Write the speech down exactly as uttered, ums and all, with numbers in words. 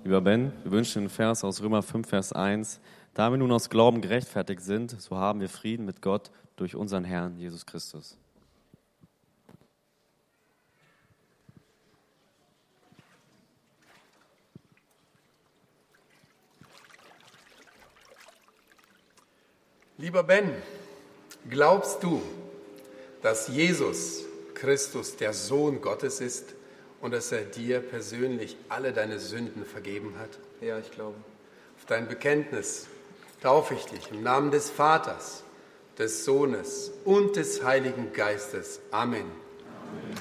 Lieber Ben, wir wünschen den Vers aus Römer fünf, Vers eins. Da wir nun aus Glauben gerechtfertigt sind, so haben wir Frieden mit Gott durch unseren Herrn Jesus Christus. Lieber Ben, glaubst du, dass Jesus Christus der Sohn Gottes ist und dass er dir persönlich alle deine Sünden vergeben hat? Ja, ich glaube. Auf dein Bekenntnis taufe ich dich im Namen des Vaters, des Sohnes und des Heiligen Geistes. Amen. Amen.